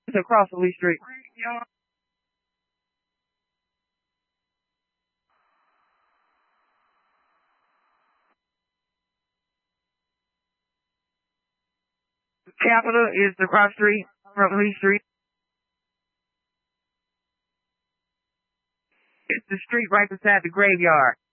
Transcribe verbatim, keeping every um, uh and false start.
It's across the Lee Street. Capitol is across the street from Lee Street. It's the street right beside the graveyard.